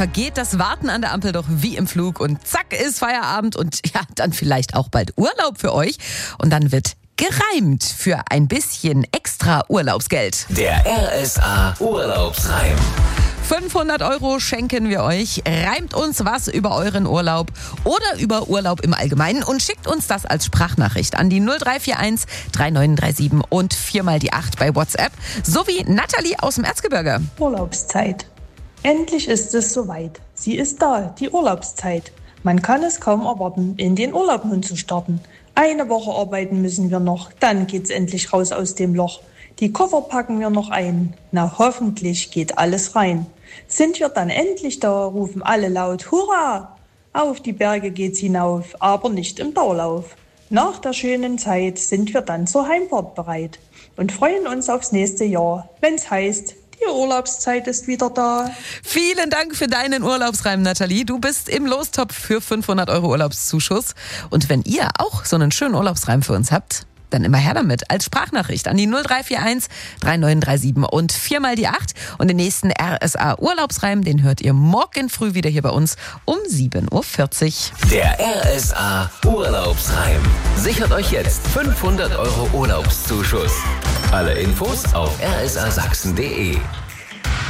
vergeht das Warten an der Ampel doch wie im Flug und zack ist Feierabend und ja, dann vielleicht auch bald Urlaub für euch und dann wird gereimt für ein bisschen extra Urlaubsgeld. Der RSA Urlaubsreim. 500 € schenken wir euch. Reimt uns was über euren Urlaub oder über Urlaub im Allgemeinen und schickt uns das als Sprachnachricht an die 0341 3937 und 4x8 bei WhatsApp. Sowie Nathalie aus dem Erzgebirge. Urlaubszeit. Endlich ist es soweit. Sie ist da, die Urlaubszeit. Man kann es kaum erwarten, in den Urlaub nun zu starten. Eine Woche arbeiten müssen wir noch, dann geht's endlich raus aus dem Loch. Die Koffer packen wir noch ein. Na, hoffentlich geht alles rein. Sind wir dann endlich da, rufen alle laut Hurra! Auf die Berge geht's hinauf, aber nicht im Dauerlauf. Nach der schönen Zeit sind wir dann zur Heimfahrt bereit und freuen uns aufs nächste Jahr, wenn's heißt, die Urlaubszeit ist wieder da. Vielen Dank für deinen Urlaubsreim, Nathalie. Du bist im Lostopf für 500 € Urlaubszuschuss. Und wenn ihr auch so einen schönen Urlaubsreim für uns habt, dann immer her damit als Sprachnachricht an die 0341 3937 und 4x8. Und den nächsten RSA Urlaubsreim, den hört ihr morgen früh wieder hier bei uns um 7.40 Uhr. Der RSA Urlaubsreim. Sichert euch jetzt 500 € Urlaubszuschuss. Alle Infos auf rsasachsen.de.